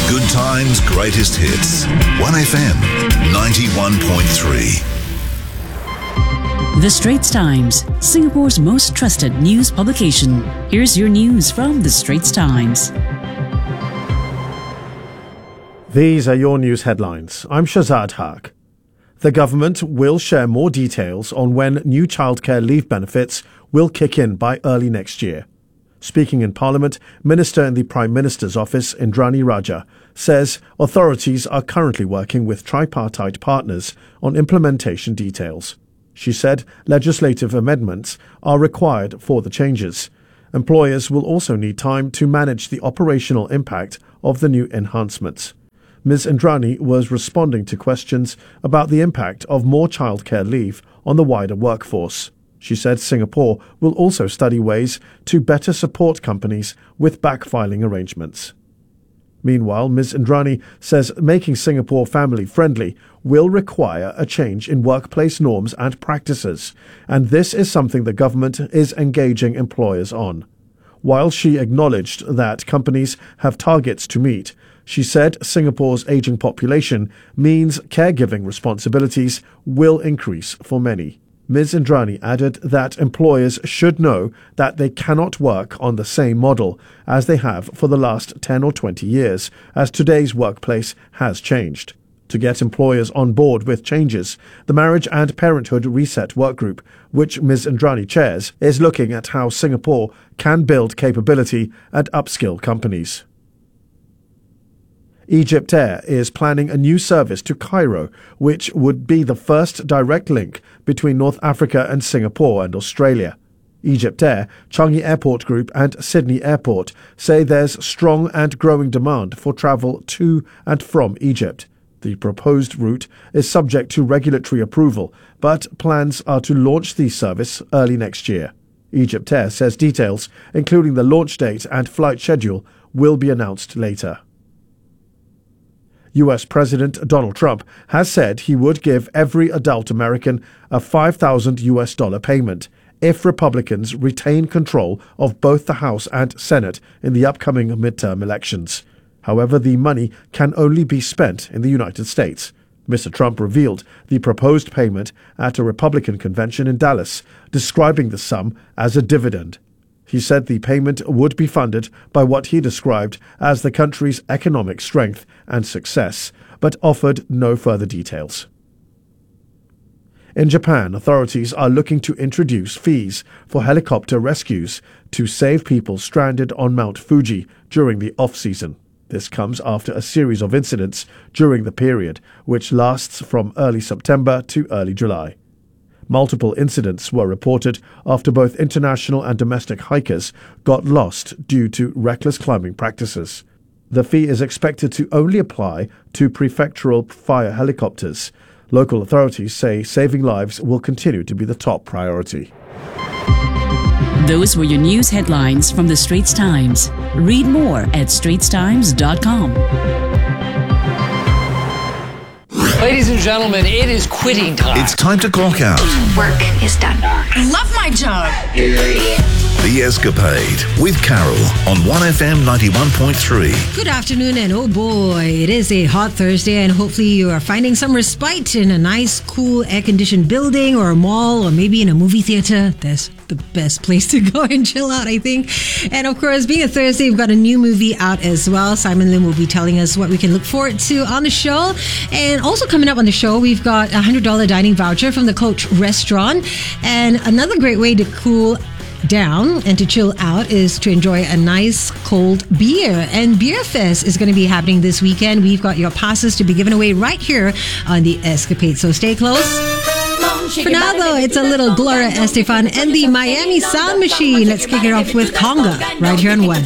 Good times, greatest hits. 1FM 91.3. The Straits Times, Singapore's most trusted news publication. Here's your news from The Straits Times. These are your news headlines. I'm Shazad Haq. The government will share more details on when new childcare leave benefits will kick in by early next year. Speaking in Parliament, Minister in the Prime Minister's office, Indrani Raja, says authorities are currently working with tripartite partners on implementation details. She said legislative amendments are required for the changes. Employers will also need time to manage the operational impact of the new enhancements. Ms. Indrani was responding to questions about the impact of more childcare leave on the wider workforce. She said Singapore will also study ways to better support companies with backfiling arrangements. Meanwhile, Ms. Indrani says making Singapore family-friendly will require a change in workplace norms and practices, and this is something the government is engaging employers on. While she acknowledged that companies have targets to meet, she said Singapore's aging population means caregiving responsibilities will increase for many. Ms. Indrani added that employers should know that they cannot work on the same model as they have for the last 10 or 20 years, as today's workplace has changed. To get employers on board with changes, the Marriage and Parenthood Reset Workgroup, which Ms. Indrani chairs, is looking at how Singapore can build capability and upskill companies. EgyptAir is planning a new service to Cairo, which would be the first direct link between North Africa and Singapore and Australia. EgyptAir, Changi Airport Group and Sydney Airport say there's strong and growing demand for travel to and from Egypt. The proposed route is subject to regulatory approval, but plans are to launch the service early next year. EgyptAir says details, including the launch date and flight schedule, will be announced later. US President Donald Trump has said he would give every adult American a $5,000 payment if Republicans retain control of both the House and Senate in the upcoming midterm elections. However, the money can only be spent in the United States. Mr. Trump revealed the proposed payment at a Republican convention in Dallas, describing the sum as a dividend. He said the payment would be funded by what he described as the country's economic strength and success, but offered no further details. In Japan, authorities are looking to introduce fees for helicopter rescues to save people stranded on Mount Fuji during the off-season. This comes after a series of incidents during the period, which lasts from early September to early July. Multiple incidents were reported after both international and domestic hikers got lost due to reckless climbing practices. The fee is expected to only apply to prefectural fire helicopters. Local authorities say saving lives will continue to be the top priority. Those were your news headlines from The Straits Times. Read more at straitstimes.com. Ladies and gentlemen, it is quitting time. It's time to clock out. Work is done. I love my job. The Escapade with Carol on 1FM 91.3. Good afternoon, and oh boy, it is a hot Thursday, and hopefully you are finding some respite in a nice, cool, air-conditioned building or a mall or maybe in a movie theater. That's the best place to go and chill out, I think. And of course, being a Thursday, we've got a new movie out as well. Simon Lim will be telling us what we can look forward to on the show. And also coming up on the show, we've got a $100 dining voucher from the Coach Restaurant. And another great way to cool down and to chill out is to enjoy a nice cold beer. And Beer Fest is going to be happening this weekend. We've got your passes to be given away right here on the Escapade. So stay close. For now, though, it's a little Gloria Estefan and the Miami Sound Machine. Let's kick it off with Conga right here on One.